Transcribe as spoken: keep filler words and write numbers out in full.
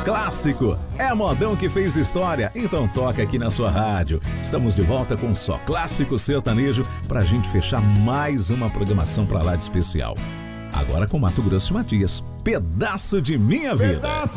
clássico. É modão que fez história, então toca aqui na sua rádio. Estamos de volta com Só Clássico Sertanejo pra gente fechar mais uma programação pra lá de especial. Agora com Mato Grosso e Matias. Pedaço de Minha Vida.